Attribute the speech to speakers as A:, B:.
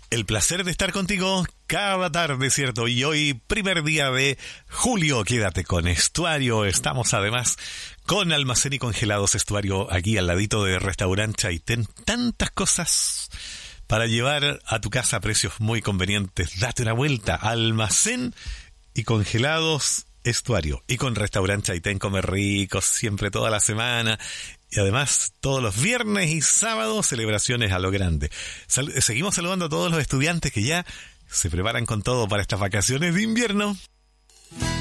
A: El placer de estar contigo cada tarde, ¿cierto? Y hoy, primer día de julio, quédate con Estuario. Estamos además con Almacén y Congelados Estuario, aquí al ladito de Restaurante Chaitén. Tantas cosas para llevar a tu casa a precios muy convenientes. Date una vuelta. Almacén y Congelados Estuario. Y con Restaurante Chaitén, comer rico siempre, toda la semana. Y además, todos los viernes y sábados, celebraciones a lo grande. Seguimos saludando a todos los estudiantes que ya se preparan con todo para estas vacaciones de invierno.